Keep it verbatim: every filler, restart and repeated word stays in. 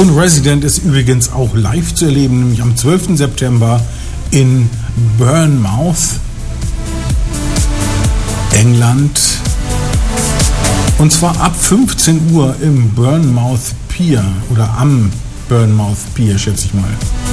Und Resident ist übrigens auch live zu erleben, nämlich am zwölften September in Bournemouth, England. Und zwar ab fünfzehn Uhr im Bournemouth Pier oder am Bournemouth Pier, schätze ich mal.